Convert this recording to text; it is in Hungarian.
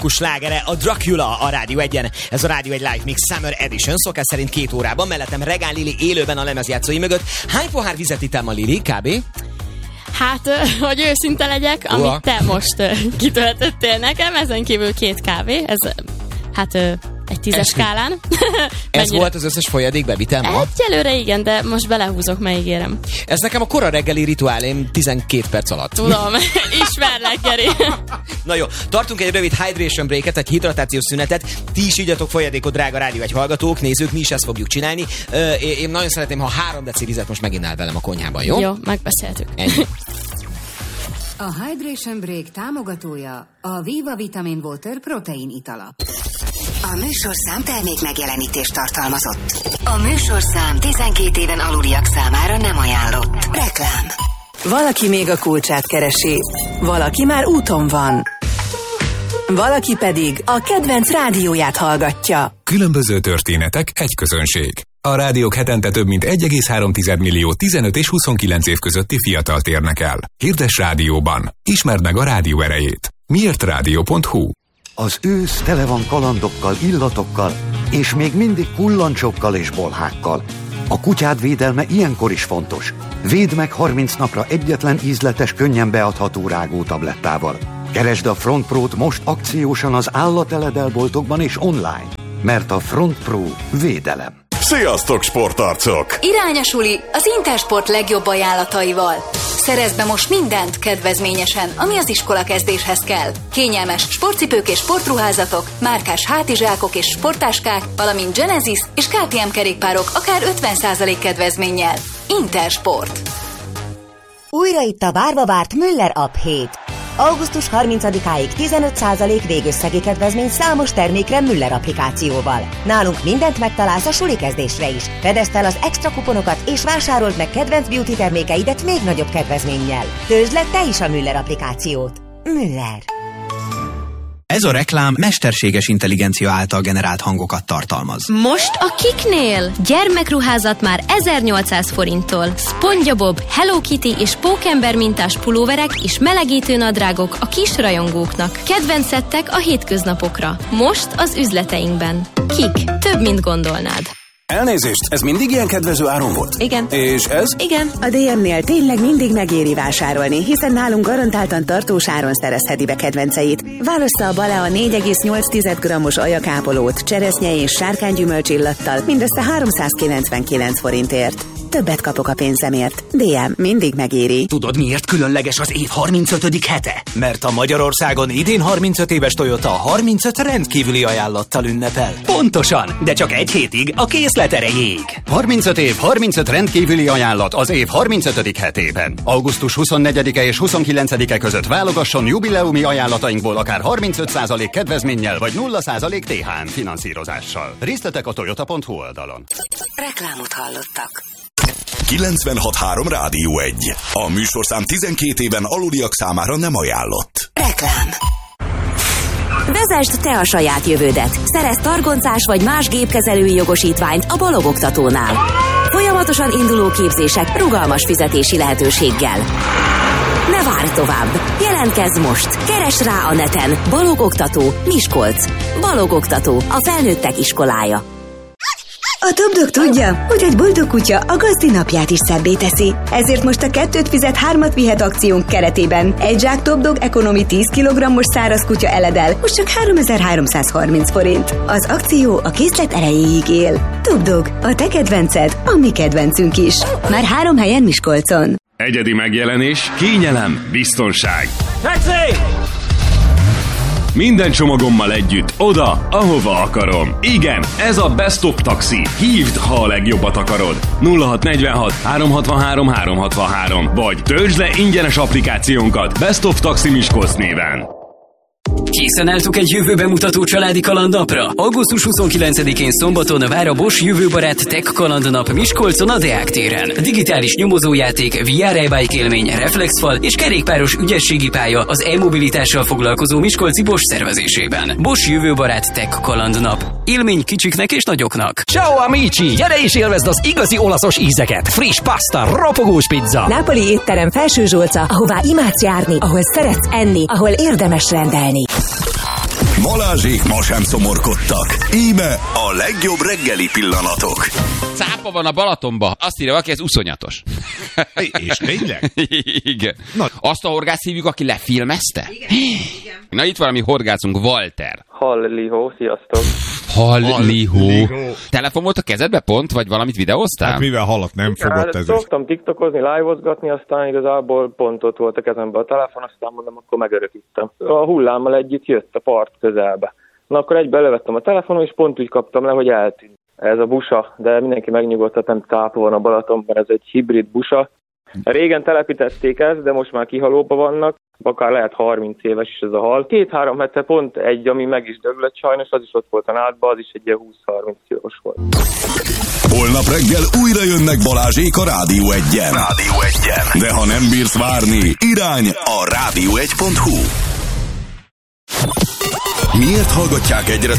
rockos slágere, a Dracula a Rádió 1-en. Ez a Rádió 1 Live Mix Summer Edition, szokás szerint 2 órában. Mellettem Regál Lili élőben a lemezjátszói mögött. Hány pohár vizet ittem a Lili, kb.? Hát, hogy őszinte legyek, amit te most kitöltöttél nekem, ezen kívül 2 kávé, ez egy 10-es skálán. Ez volt az összes folyadék bevitel ma? Egyelőre igen, de most belehúzok, megígérem. Ez nekem a kora reggeli rituálém 12 perc alatt. Tudom, ismerlek, Geri. Na jó, tartunk egy rövid hydration breaket, egy hidratációs szünetet. Ti is igyatok folyadékot, drága Rádió 1 hallgatók, nézők, mi is ezt fogjuk csinálni. Én nagyon szeretném, ha 3 deci vizet most megint áll velem a konyhában, jó? Jó, megbeszéltük. Ennyi. A Hydration Break támogatója a Viva Vitamin Water protein italap. A műsorszám termék megjelenítést tartalmazott. A műsorszám 12 éven aluliak számára nem ajánlott. Reklám. Valaki még a kulcsát keresi, valaki már úton van. Valaki pedig a kedvenc rádióját hallgatja. Különböző történetek, egy közönség. A rádiók hetente több mint 1,3 millió 15 és 29 év közötti fiatalt érnek el. Hirdess rádióban. Ismerd meg a rádió erejét. miértrádió.hu. Az ősz tele van kalandokkal, illatokkal, és még mindig kullancsokkal és bolhákkal. A kutyád védelme ilyenkor is fontos. Védd meg 30 napra egyetlen ízletes, könnyen beadható rágótablettával. Keresd a Front Pro-t most akciósan az állateledelboltokban és online, mert a Front Pro védelem. Sziasztok, sportarcok! Irány a suli az Intersport legjobb ajánlataival. Szerezd be most mindent kedvezményesen, ami az iskola kezdéshez kell. Kényelmes sportcipők és sportruházatok, márkás hátizsákok és sporttáskák, valamint Genesis és KTM kerékpárok akár 50% kedvezménnyel. Intersport. Újra itt a várva várt Müller App hét. Augusztus 30-áig 15% végösszegi kedvezmény számos termékre Müller applikációval. Nálunk mindent megtalálsz a suli kezdésre is. Fedezd fel az extra kuponokat és vásárold meg kedvenc beauty termékeidet még nagyobb kedvezménnyel. Töltsd le te is a Müller applikációt. Müller. Ez a reklám mesterséges intelligencia által generált hangokat tartalmaz. Most a Kiknél! Gyermekruházat már 1800 forinttól. SpongeBob, Hello Kitty és Pókember mintás pulóverek és melegítő nadrágok a kis rajongóknak. Kedvenc szettek a hétköznapokra. Most az üzleteinkben. Kik. Több, mint gondolnád. Elnézést, ez mindig ilyen kedvező áron volt? Igen. És ez? Igen. A DM-nél tényleg mindig megéri vásárolni, hiszen nálunk garantáltan tartós áron szerezheti be kedvenceit. Válassza a Balea 4,8 g-os ajakápolót, cseresznye és sárkánygyümölcsillattal mindössze 399 forintért. Többet kapok a pénzemért. DM mindig megéri. Tudod, miért különleges az év 35. hete? Mert a Magyarországon idén 35 éves Toyota 35 rendkívüli ajánlattal ünnepel. Pontosan, de csak egy hétig a készlet erejéig. 35 év, 35 rendkívüli ajánlat az év 35. hetében. Augusztus 24-e és 29-e között válogasson jubileumi ajánlatainkból akár 35% kedvezménnyel vagy 0% THM finanszírozással. Részletek a toyota.hu oldalon. Reklámot hallottak. 96.3 Rádió 1. A műsorszám 12 éven aluliak számára nem ajánlott. Reklám. Vezesd te a saját jövődet. Szerezz targoncás vagy más gépkezelői jogosítványt a Balog Oktatónál. Folyamatosan induló képzések rugalmas fizetési lehetőséggel. Ne várj tovább! Jelentkezz most! Keresd rá a neten! Balog Oktató, Miskolc. Balog Oktató, a felnőttek iskolája. A Top Dog tudja, hogy egy boldog kutya a gazdi napját is szebbé teszi. Ezért most a 2 fizet 3 vihet akciónk keretében egy zsák Top Dog Economy 10 kg-os száraz kutya eledel, most csak 3330 forint. Az akció a készlet erejéig él. Top Dog, a te kedvenced, a mi kedvencünk is. Már 3 helyen Miskolcon. Egyedi megjelenés, kényelem, biztonság. Taxi! Minden csomagommal együtt, oda, ahova akarom. Igen, ez a Best of Taxi. Hívd, ha a legjobbat akarod. 0646 363 363. Vagy töltsd le ingyenes applikációnkat Best of Taxi Miskolc néven. Készen álltuk egy jövőbe mutató családi kalandnapra? Augusztus 29-én szombaton vár a Bosch jövőbarát Tech kalandnap Miskolcon a Deák téren. Digitális nyomozójáték, VR e-bike élmény, reflexfal és kerékpáros ügyességi pálya az e-mobilitással foglalkozó miskolci Bosch szervezésében. Bosch jövőbarát Tech kalandnap. Élmény kicsiknek és nagyoknak. Ciao amici! Gyere és élvezd az igazi olaszos ízeket! Friss pasta, ropogós pizza! Nápoli étterem Felső Zsolca, ahová imádsz járni, ahol szeretsz enni, ahol érdemes rendelni. Balázsék ma sem szomorkodtak. Íme a legjobb reggeli pillanatok. Cápa van a Balatonba. Azt írja valaki, ez uszonyatos. És tényleg? Igen. Na. Azt a horgász hívjuk, aki lefilmezte? Igen. Na itt valami horgászunk, Walter. Hallihó, sziasztok. Hallihó. Telefon volt a kezedbe pont, vagy valamit videóztál? Hát mivel halat nem fogott ez. Szoktam tiktokozni, live-ozgatni, aztán igazából pont ott volt a kezembe a telefon, aztán mondom, akkor megörökítem. A hullámmal együtt jött a part közelbe. Na akkor egybe levettem a telefonon, és pont úgy kaptam le, hogy eltűnt. Ez a busa, de mindenki megnyugodtat, nem cápa van a Balatonban, ez egy hibrid busa. Régen telepítették ezt, de most már kihalóba vannak, akár lehet 30 éves is ez a hal. 2-3 hete pont egy, ami meg is döglött sajnos, az is ott volt a nádba, az is egy ilyen 20-30 kilós volt. Holnap reggel újra jönnek Balázsék a Rádió 1-en. De ha nem bírsz várni, irány a rádió1.hu. Miért hallgatják egyre